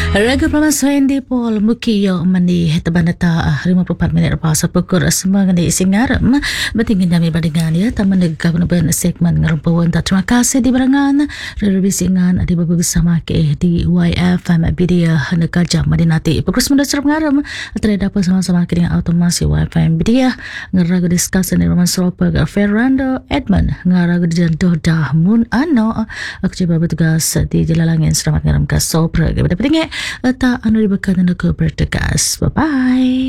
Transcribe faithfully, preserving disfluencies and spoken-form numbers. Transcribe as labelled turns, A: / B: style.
A: Raga pamasahin di Paul Mukiyo mani tabanata lima puluh empat minit lepas pukul semua ngani singaram batingin kami badingan ya taman negara ben segmen ngerumpawan. Terima kasih di barangan revisingan di babu bersama ke di Y F M Bidia Negara Jam Madinati pukul sembilan serap ngaram terhadap sama-sama dengan automasi Y F M Bidia ngaraga discussion di rumah Sropa Fernando Edmund ngaraga jantuh dah mun ano aku coba bertugas di jalalangin selamat ngaram ke Sopra kepada pendengar tak anu dibekan dan aku bertugas. Bye bye.